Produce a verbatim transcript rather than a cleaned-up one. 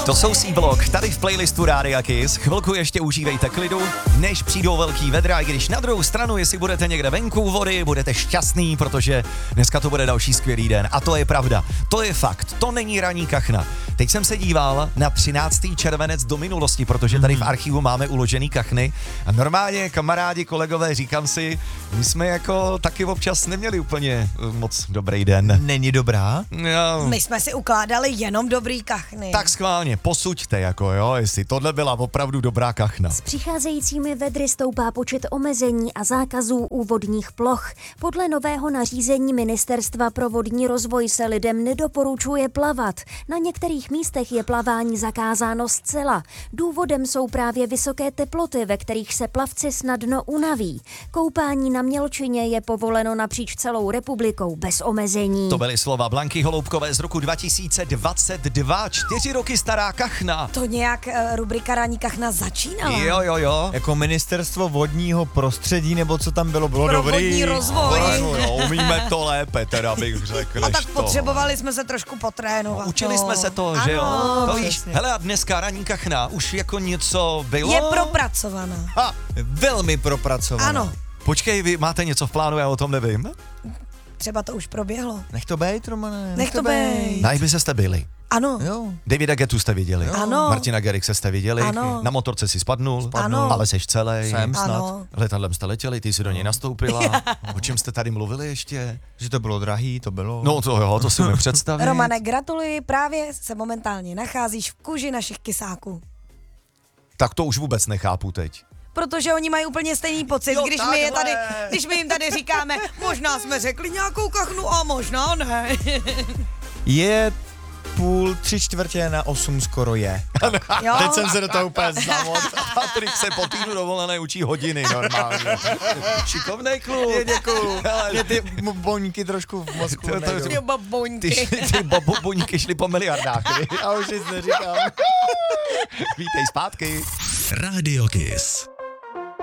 To jsou C-Block, tady v playlistu Rádia Kiss. Chvilku ještě užívejte klidu, než přijdou velký vedra, i když na druhou stranu, jestli budete někde venku u vody, budete šťastný, protože dneska to bude další skvělý den. A to je pravda, to je fakt, to není ranní kachna. Teď jsem se díval na třináctý červenec do minulosti, protože tady v archivu máme uložený kachny. A normálně, kamarádi, kolegové, říkám si, my jsme jako taky občas neměli úplně moc dobrý den. Není dobrá? Jo. My jsme si ukládali jenom dobrý kachny. Tak schválně, posuďte jako jo, jestli tohle byla opravdu dobrá kachna. S přicházejícími vedry stoupá počet omezení a zákazů u vodních ploch. Podle nového nařízení Ministerstva pro vodní rozvoj se lidem nedoporučuje plavat. Na některých místech je plavání zakázáno zcela. Důvodem jsou právě vysoké teploty, ve kterých se plavci snadno unaví. Koupání na mělčině je povoleno napříč celou republikou bez omezení. To byly slova Blanky Holoubkové z roku dva tisíce dvacet dva, čtyři roky stará kachna. To nějak uh, rubrika Ranní kachna začínala. Jo, jo, jo. Jako ministerstvo vodního prostředí, nebo co tam bylo, bylo Pro dobrý. vodní rozvoj. No, no, umíme to lépe, teda bych řekl. A než tak to. potřebovali jsme se trošku potrénovat. No, učili no. jsme se to, Ano, že jo? To víš, přesně. hele a dneska ranní kachna už jako něco bylo? Je propracovaná. Ha, Velmi propracovaná. Ano, počkej, vy máte něco v plánu, já o tom nevím. třeba to už proběhlo. Nech to bejt, Romane. Nech to bejt. Na Ibize jste byli. Ano, Jo. Davida Getu jste viděli. Ano. Martina Garrixe jste viděli. Ano. Na motorce si spadnul. Ano. Ale seš celej. Jsem snad. ano. Letadlem jste letěli, ty si do něj nastoupila. O čem jste tady mluvili ještě? Že to bylo drahý, to bylo. No to jo, to si umím představit. Romane, gratuluji, právě se momentálně nacházíš v kůži našich kysáků. Tak to už vůbec nechápu teď. Protože oni mají úplně stejný pocit, Jo, když my, je takhle. tady, když my jim tady říkáme, možná jsme řekli nějakou kachnu a možná ne. Je půl, tři čtvrtě na osm skoro je. Jo? Teď jsem se do toho úplně zamot. Patrik se po týdnu dovolené učí hodiny normálně. Šikovnej kluk. Děkuju. Hele, Mě ty boňky trošku v mozku To- to- nejdou. Ty baboňky. Ty, ty babuňky šly po miliardách, vy? Já už nic neříkám. Vítej zpátky. Radio Kiss.